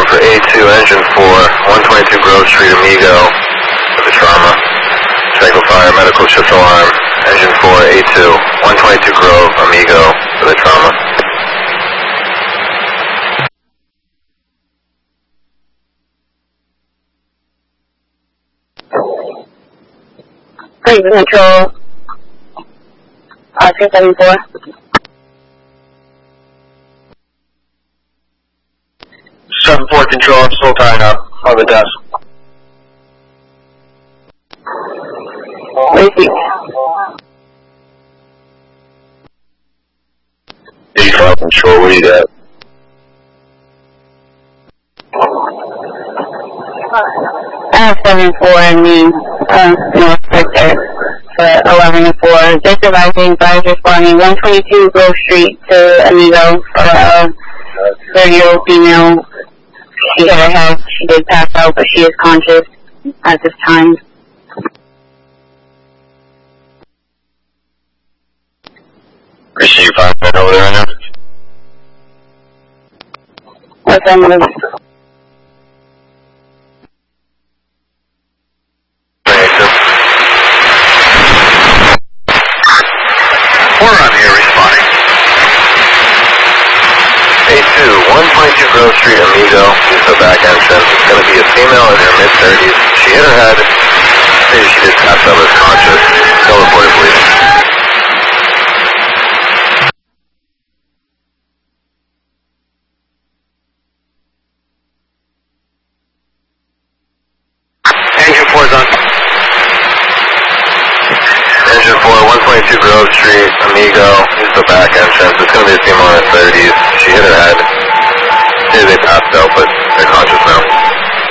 for A2, engine 4, 122 Grove Street, Amigo, for the trauma. Triangle Fire, medical shift alarm, engine 4, A2, 122 Grove, Amigo, for the trauma. Please control 274. Control, I'm still tying up on the desk. Wait. 85 Control, where you at? I have 74 and mean, north right there for 11 and 4. Just advising, fires responding 122 Grove Street to Amigo for a 30-year-old female. She hit her head. She did pass out, but she is conscious at this time. Appreciate you finding that over there right now. What's that move? We're on here responding. A2, 122 Grove Street, Amigo, use the back entrance. It's going to be a female in her mid-30s. She hit her head. Maybe she just passed out, was conscious. No reported bleeding. Engine 4 is on. Engine 4, 122 Grove Street, Amigo, use the back entrance. It's going to be a female in her 30s. She hit her head. Maybe they passed out, but